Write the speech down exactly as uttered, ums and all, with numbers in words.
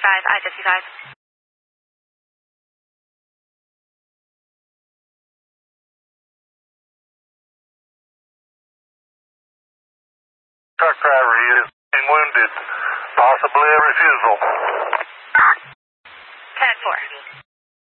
five, I fifty-five. Truck driver is being wounded, possibly a refusal. ten four.